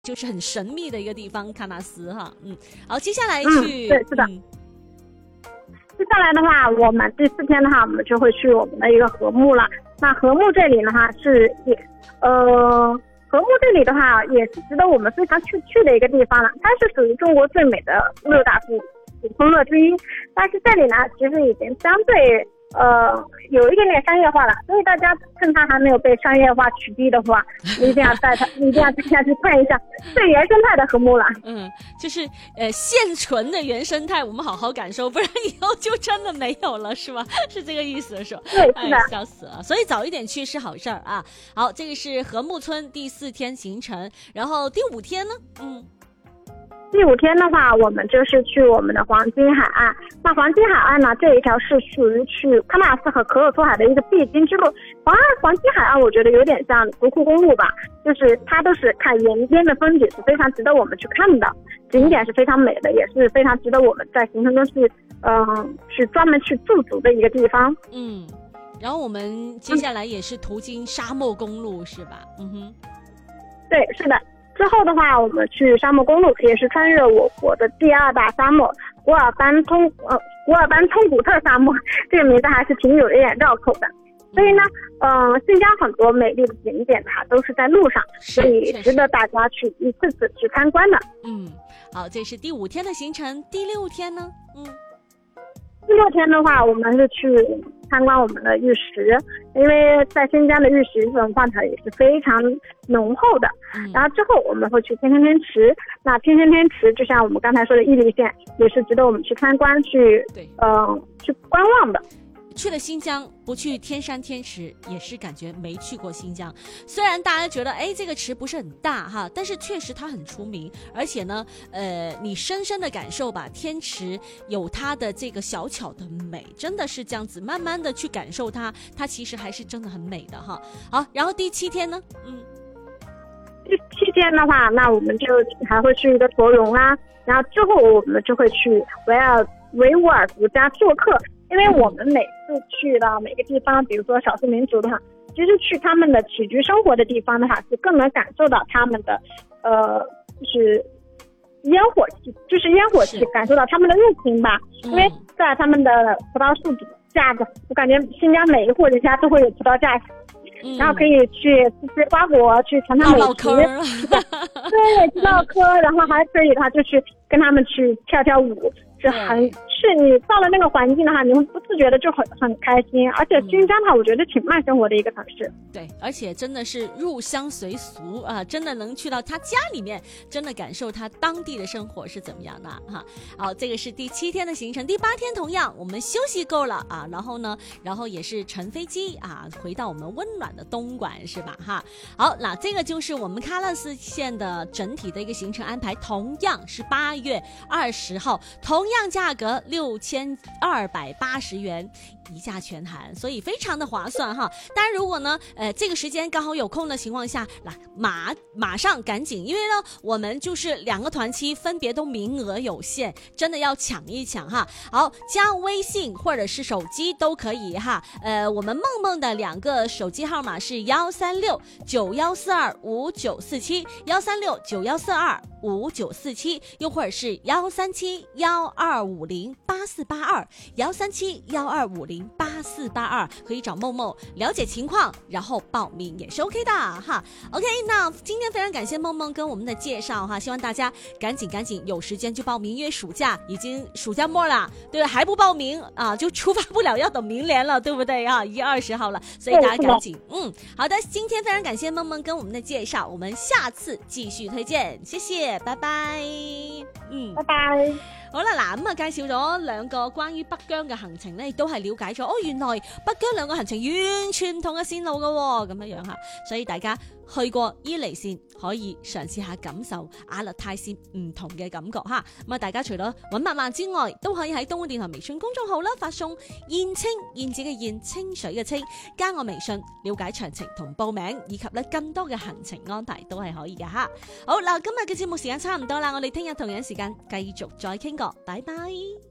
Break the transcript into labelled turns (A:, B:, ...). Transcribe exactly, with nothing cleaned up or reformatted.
A: 就是很神秘的一个地方喀纳斯哈。嗯，好，接下来去、
B: 嗯、对，是的、嗯、接下来的话我们第四天的话我们就会去我们的一个禾木了。那禾木这里的话是也呃禾木这里的话也是值得我们非常去去的一个地方了，它是属于中国最美的六大古古村落之一，但是这里呢其实已经相对呃有一点点商业化了，所以大家趁它还没有被商业化取缔的话，一定要带它一定要带下去看一下最原生态的禾木了。
A: 嗯，就是呃现存的原生态我们好好感受，不然以后就真的没有了，是吧？是这个意思是吧？
B: 对，是的、
A: 哎、笑死了。所以早一点去是好事儿啊。好，这个是禾木村第四天行程，然后第五天呢？嗯。
B: 第五天的话我们就是去我们的黄金海岸。那黄金海岸呢这一条是属于去喀纳斯和可可托海的一个必经之路。黄黄金海岸我觉得有点像独库公路吧，就是它都是看沿边的风景，是非常值得我们去看的，景点是非常美的，也是非常值得我们在行程中去嗯、呃、去专门去驻足的一个地方。
A: 嗯，然后我们接下来也是途经沙漠公路、嗯、是吧？嗯哼，
B: 对，是的。之后的话我们去沙漠公路也是穿越我国的第二大沙漠古尔班通呃古尔班通古特沙漠，这个名字还是挺有一点绕口的。所以呢嗯、呃，新疆很多美丽的景点它都是在路上，所以值得大家去一次次去参观的。
A: 嗯，好，这是第五天的行程。第六天呢？嗯，
B: 第六天的话我们是去参观我们的玉石，因为在新疆的玉石文化它也是非常浓厚的、嗯、然后之后我们会去天天天池。那天天天池就像我们刚才说的伊犁县，也是值得我们去参观去嗯、呃、去观望的。
A: 去了新疆不去天山天池也是感觉没去过新疆。虽然大家觉得哎这个池不是很大哈，但是确实它很出名，而且呢呃你深深的感受吧，天池有它的这个小巧的美，真的是这样子慢慢的去感受它，它其实还是真的很美的哈。好，然后第七天呢？嗯，
B: 第七天的话那我们就还会去一个驼绒啊，然后之后我们就会去维尔维吾尔族家做客。因为我们每次去到每个地方，比如说少数民族的话，其实去他们的起居生活的地方的话，是更能感受到他们的呃就是烟火气，就是烟火气，感受到他们的热情吧、嗯、因为在他们的葡萄树底下的，我感觉新疆每一户人家都会有葡萄架，嗯、然后可以去吃吃瓜果，去尝尝美食，对，唠嗑，然后还可以的话就去跟他们去跳跳舞，是很是你到了那个环境的话，你会不自觉的就很很开心。而且新疆它我觉得挺慢生活的一个城市，
A: 对，而且真的是入乡随俗啊，真的能去到他家里面，真的感受他当地的生活是怎么样的哈。好，这个是第七天的行程。第八天同样我们休息够了啊，然后呢，然后也是乘飞机啊回到我们温暖的东莞是吧哈。好，那这个就是我们喀纳斯县的整体的一个行程安排，同样是八月二十号，同样价格六千二百八十元一价全含，所以非常的划算哈。当然如果呢呃这个时间刚好有空的情况下，来马马上赶紧，因为呢我们就是两个团期分别都名额有限，真的要抢一抢哈。好，加微信或者是手机都可以哈。呃我们梦梦的两个手机号码是幺三六九幺四二五九四七，幺三六九幺四二五九四七，又或者是幺三七幺二五零八四八二，幺三七幺二五零八四八二，可以找梦梦了解情况，然后报名也是 OK 的哈。OK， 那今天非常感谢梦梦跟我们的介绍哈，希望大家赶紧赶紧有时间就报名，因为暑假已经暑假末了，对吧？还不报名啊，就出发不了，要等明年了，对不对啊？一月二十号了，所以大家赶紧。嗯，好的，今天非常感谢梦梦跟我们的介绍，我们下次继续推荐，謝謝，拜拜。嗯，
B: 拜拜。
A: 好啦，嗱咁啊，介紹咗兩個關於北疆嘅行程咧，亦都係了解咗哦，原來北疆兩個行程完全唔同嘅線路嘅喎，咁樣樣嚇，所以大家去過伊犁線可以嘗試下感受阿勒泰線唔同嘅感覺嚇。咁啊，大家除咗揾漫漫之外，都可以喺東莞電台微信公眾號啦發送燕青燕子嘅燕清水嘅清，加我微信了解詳情同報名，以及咧更多嘅行程安排都係可以嘅嚇。好嗱，今日嘅節目時間差唔多啦，我哋聽日同樣時間繼續再傾過，拜拜。